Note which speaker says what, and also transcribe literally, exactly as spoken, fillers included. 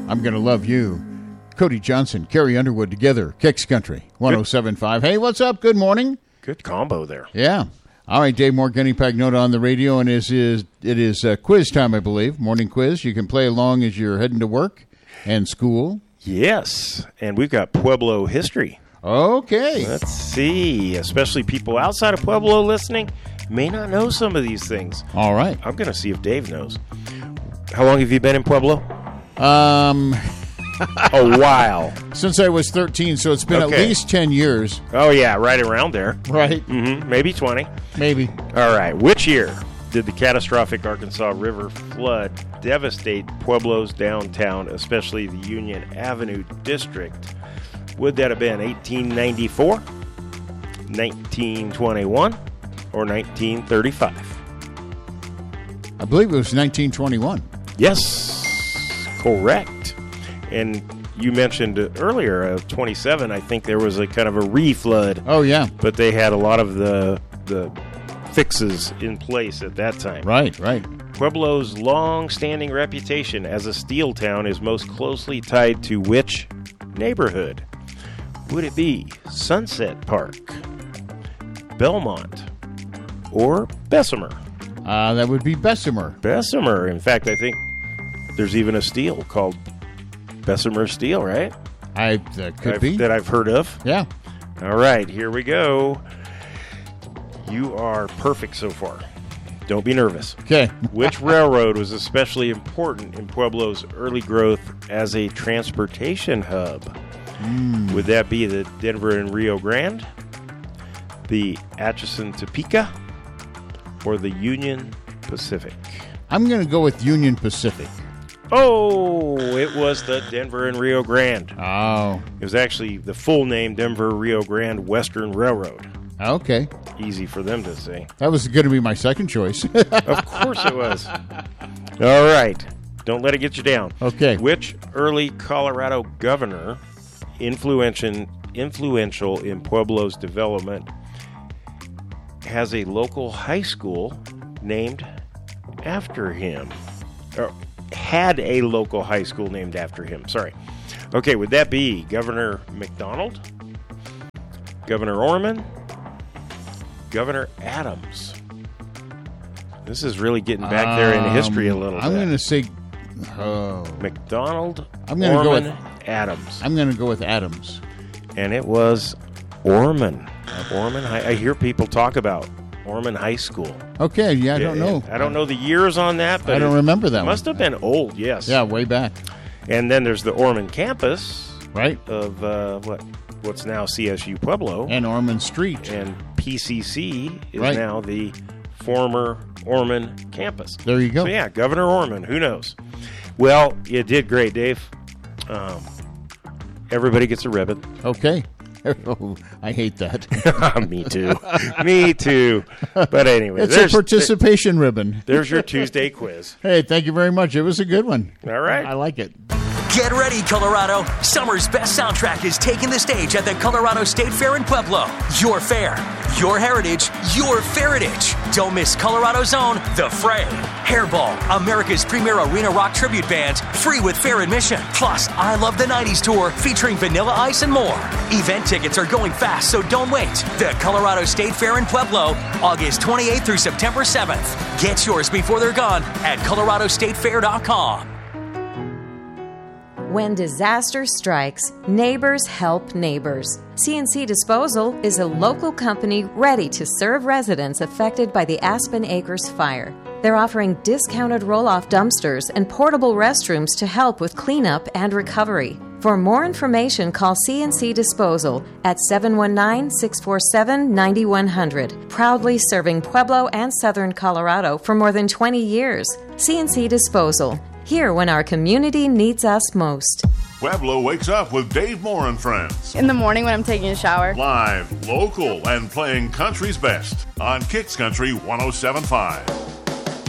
Speaker 1: I'm Gonna Love You. Cody Johnson, Carrie Underwood together, Kicks Country, one oh seven point five. Hey, what's up? Good morning.
Speaker 2: Good combo there.
Speaker 1: Yeah. All right, Dave Morgani Pagnota on the radio, and it is, it is uh, quiz time, I believe, morning quiz. You can play along as you're heading to work and school.
Speaker 2: Yes, and we've got Pueblo history.
Speaker 1: Okay.
Speaker 2: Let's see, especially people outside of Pueblo listening may not know some of these things.
Speaker 1: All right.
Speaker 2: I'm going to see if Dave knows. How long have you been in Pueblo?
Speaker 1: Um,
Speaker 2: A while.
Speaker 1: Since I was thirteen, so it's been
Speaker 2: Okay.
Speaker 1: at least ten years.
Speaker 2: Oh, yeah, right around there.
Speaker 1: Right.
Speaker 2: Mm-hmm. Maybe twenty.
Speaker 1: Maybe.
Speaker 2: All right. Which year did the catastrophic Arkansas River flood devastate Pueblo's downtown, especially the Union Avenue district? Would that have been eighteen ninety-four, nineteen twenty-one, or nineteen thirty-five?
Speaker 1: I believe it was nineteen twenty-one.
Speaker 2: Yes, correct. And you mentioned earlier, uh, twenty-seven, I think there was a kind of a re-flood.
Speaker 1: Oh, yeah.
Speaker 2: But they had a lot of the the fixes in place at that time.
Speaker 1: Right, right.
Speaker 2: Pueblo's long-standing reputation as a steel town is most closely tied to which neighborhood? Would it be Sunset Park, Belmont, or Bessemer?
Speaker 1: Uh, that would be Bessemer.
Speaker 2: Bessemer. In fact, I think there's even a steel called Bessemer Steel, right?
Speaker 1: I That could
Speaker 2: I've,
Speaker 1: be.
Speaker 2: That I've heard of.
Speaker 1: Yeah.
Speaker 2: All right, here we go. You are perfect so far. Don't be nervous.
Speaker 1: Okay.
Speaker 2: Which railroad was especially important in Pueblo's early growth as a transportation hub?
Speaker 1: Mm.
Speaker 2: Would that be the Denver and Rio Grande, the Atchison Topeka, or the Union Pacific?
Speaker 1: I'm going to go with Union Pacific.
Speaker 2: Oh, it was the Denver and Rio Grande.
Speaker 1: Oh.
Speaker 2: It was actually the full name, Denver Rio Grande Western Railroad.
Speaker 1: Okay.
Speaker 2: Easy for them to say.
Speaker 1: That was going to be my second choice.
Speaker 2: Of course it was. All right. Don't let it get you down.
Speaker 1: Okay.
Speaker 2: Which early Colorado governor, influential, influential in Pueblo's development, has a local high school named after him? Or had a local high school named after him. Sorry. Okay, would that be Governor McDonald? Governor Orman? Governor Adams? This is really getting back there in history a little
Speaker 1: I'm
Speaker 2: bit.
Speaker 1: going to say... Oh.
Speaker 2: McDonald,
Speaker 1: I'm gonna
Speaker 2: Orman,
Speaker 1: go with-
Speaker 2: Adams.
Speaker 1: I'm going to go with Adams.
Speaker 2: And it was Orman. Orman High. I hear people talk about Orman High School.
Speaker 1: Okay, yeah, I don't know.
Speaker 2: I don't know the years on that, but
Speaker 1: I don't
Speaker 2: it
Speaker 1: remember that
Speaker 2: must
Speaker 1: one.
Speaker 2: have been old, yes.
Speaker 1: Yeah, way back.
Speaker 2: And then there's the Orman campus
Speaker 1: Right?
Speaker 2: of uh, what what's now C S U Pueblo.
Speaker 1: And Ormond Street.
Speaker 2: And P C C is
Speaker 1: Right.
Speaker 2: now the former Orman campus.
Speaker 1: There you go.
Speaker 2: So, yeah, Governor Orman. Who knows? Well, you did great, Dave. Um, everybody gets a ribbon.
Speaker 1: Okay. Oh, I hate that.
Speaker 2: Me too. Me too. But anyway,
Speaker 1: It's
Speaker 2: there's,
Speaker 1: a participation ribbon.
Speaker 2: there's your Tuesday quiz.
Speaker 1: Hey, thank you very much. It was a good one.
Speaker 2: All right.
Speaker 1: I like it.
Speaker 3: Get ready, Colorado. Summer's best soundtrack is taking the stage at the Colorado State Fair in Pueblo. Your fair, your heritage, your feritage. Don't miss Colorado's own The Fray. Hairball, America's premier arena rock tribute band, free with fair admission. Plus, I Love the nineties tour featuring Vanilla Ice and more. Event tickets are going fast, so don't wait. The Colorado State Fair in Pueblo, August twenty-eighth through September seventh. Get yours before they're gone at colorado state fair dot com.
Speaker 4: When disaster strikes, neighbors help neighbors. C and C Disposal is a local company ready to serve residents affected by the Aspen Acres fire. They're offering discounted roll-off dumpsters and portable restrooms to help with cleanup and recovery. For more information, call C and C Disposal at seven one nine, six four seven, nine one zero zero. Proudly serving Pueblo and Southern Colorado for more than twenty years. C and C Disposal. Here when our community needs us most.
Speaker 5: Pueblo wakes up with Dave Moore and friends.
Speaker 6: In the morning when I'm taking a shower.
Speaker 5: Live, local, and playing country's best on Kicks Country one oh seven point five.